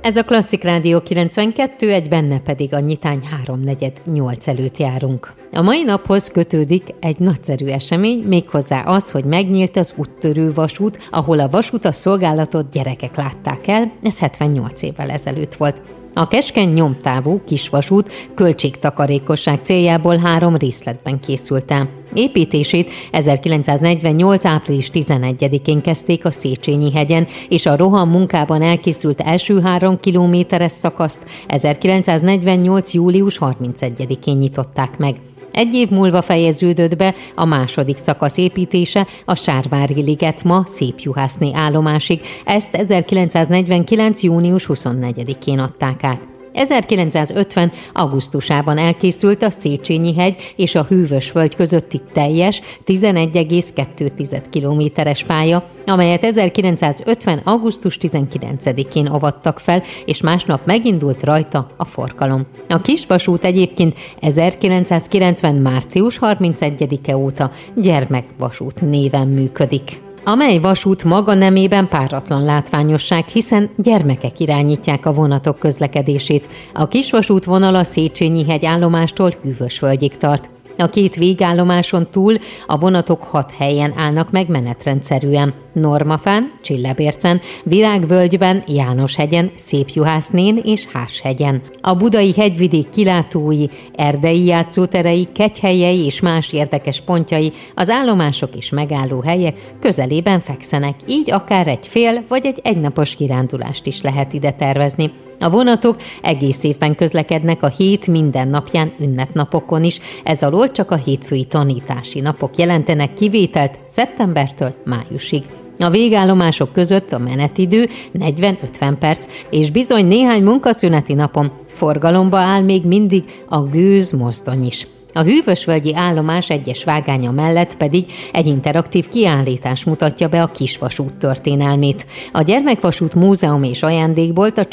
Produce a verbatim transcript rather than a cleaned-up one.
Ez a Klasszik Rádió kilencvenkettő, egy benne pedig a nyitány háromnegyed nyolc előtt járunk. A mai naphoz kötődik egy nagyszerű esemény, méghozzá az, hogy megnyílt az úttörő vasút, ahol a vasutas szolgálatot gyerekek látták el, ez hetvennyolc évvel ezelőtt volt. A keskeny nyomtávú kisvasút költségtakarékosság céljából három részletben készült el. Építését ezerkilencszáznegyvennyolc április tizenegyedikén kezdték a Széchenyi-hegyen, és a roham munkában elkészült első három kilométeres szakaszt ezerkilencszáznegyvennyolc július harmincegyedikén nyitották meg. Egy év múlva fejeződött be a második szakasz építése, a Sárvári liget ma Szépjuhászné állomásig, ezt ezerkilencszáznegyvenkilenc június huszonnegyedikén adták át. ezerkilencszázötven augusztusában elkészült a Széchenyi-hegy és a Hűvösvölgy közötti teljes tizenegy egész kettő kilométeres pálya, amelyet ezerkilencszázötven augusztus tizenkilencedikén avattak fel, és másnap megindult rajta a forgalom. A kisvasút egyébként ezerkilencszázkilencven március harmincegyedike óta gyermekvasút néven működik. Amely vasút maga nemében páratlan látványosság, hiszen gyermekek irányítják a vonatok közlekedését. A kisvasút vonal a Széchenyi-hegy állomástól Hűvösvölgyig tart. A két végállomáson túl a vonatok hat helyen állnak meg menetrendszerűen. Normafán, Csillebércen, Virágvölgyben, Jánoshegyen, Szépjuhásznén és Háshegyen. A budai hegyvidék kilátói, erdei játszóterei, kegyhelyei és más érdekes pontjai, az állomások és megállóhelyek közelében fekszenek, így akár egy fél vagy egy egynapos kirándulást is lehet ide tervezni. A vonatok egész évben közlekednek a hét minden napján, ünnepnapokon is, ez alól csak a hétfői tanítási napok jelentenek kivételt szeptembertől májusig. A végállomások között a menetidő negyven-ötven perc, és bizony néhány munkaszüneti napon forgalomba áll még mindig a gőz mozdony is. A Hűvösvölgyi állomás egyes vágánya mellett pedig egy interaktív kiállítás mutatja be a kisvasút történelmét. A Gyermekvasút Múzeum és Ajándékbolt a